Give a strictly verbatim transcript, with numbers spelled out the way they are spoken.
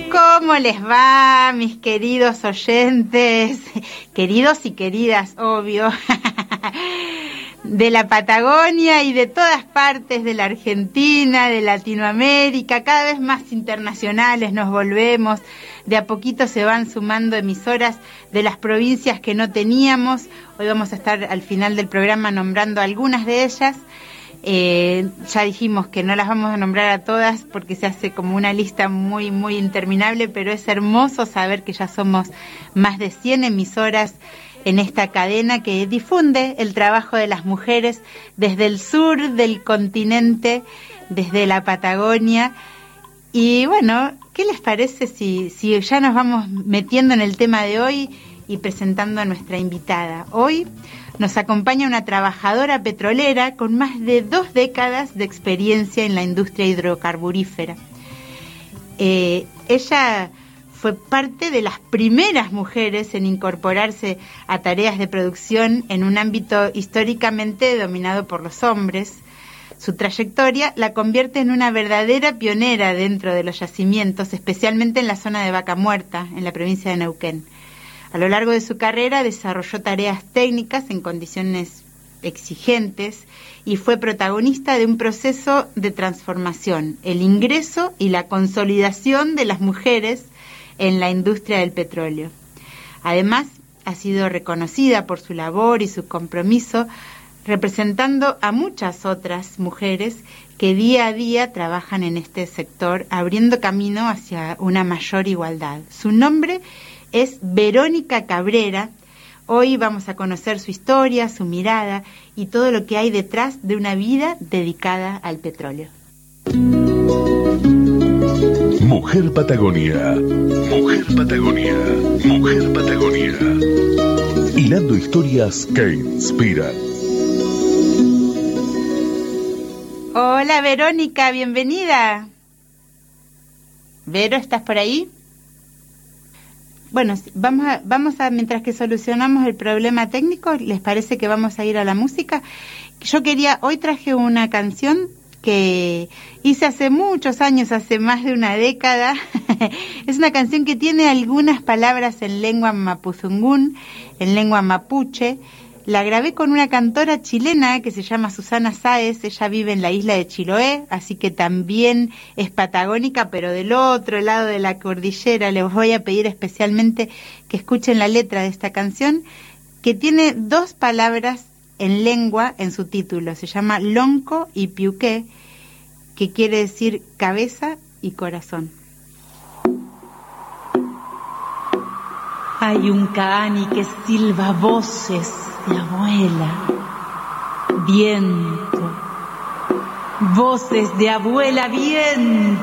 ¿Cómo les va, mis queridos oyentes? Queridos y queridas, obvio. De la Patagonia y de todas partes de la Argentina, de Latinoamérica, cada vez más internacionales nos volvemos. De a poquito se van sumando emisoras de las provincias que no teníamos. Hoy vamos a estar al final del programa nombrando algunas de ellas. Eh, ya dijimos que no las vamos a nombrar a todas porque se hace como una lista muy, muy interminable, pero es hermoso saber que ya somos más de cien emisoras en esta cadena que difunde el trabajo de las mujeres desde el sur del continente, desde la Patagonia. Y bueno, ¿qué les parece si, si ya nos vamos metiendo en el tema de hoy y presentando a nuestra invitada? Hoy nos acompaña una trabajadora petrolera con más de dos décadas de experiencia en la industria hidrocarburífera. Eh, ella fue parte de las primeras mujeres en incorporarse a tareas de producción en un ámbito históricamente dominado por los hombres. Su trayectoria la convierte en una verdadera pionera dentro de los yacimientos, especialmente en la zona de Vaca Muerta, en la provincia de Neuquén. A lo largo de su carrera desarrolló tareas técnicas en condiciones exigentes y fue protagonista de un proceso de transformación, el ingreso y la consolidación de las mujeres en la industria del petróleo. Además, ha sido reconocida por su labor y su compromiso, representando a muchas otras mujeres que día a día trabajan en este sector, abriendo camino hacia una mayor igualdad. Su nombre es Verónica Cabrera. Hoy vamos a conocer su historia, su mirada y todo lo que hay detrás de una vida dedicada al petróleo. Mujer Patagonia, Mujer Patagonia, Mujer Patagonia. Hilando historias que inspiran. Hola Verónica, bienvenida. Vero, ¿estás por ahí? Bueno, vamos a, vamos a, mientras que solucionamos el problema técnico, ¿les parece que vamos a ir a la música? Yo quería, hoy traje una canción que hice hace muchos años, hace más de una década. Es una canción que tiene algunas palabras en lengua mapuzungún, en lengua mapuche. La grabé con una cantora chilena que se llama Susana Sáez. Ella vive en la isla de Chiloé, así que también es patagónica, pero del otro lado de la cordillera. Les voy a pedir especialmente que escuchen la letra de esta canción, que tiene dos palabras en lengua en su título. Se llama Lonco y Piuqué, que quiere decir cabeza y corazón. Hay un caani que silba voces de abuela, viento, voces de abuela, viento.